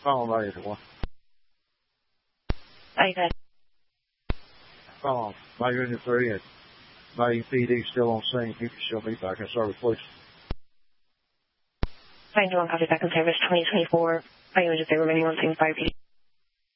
Phone ready to one. Okay. Phone. My Unit 3 at Bayou PD still on scene. You can show me back in service, please. 921 copy back in service 2024. Are you just remaining on scene 5 PD?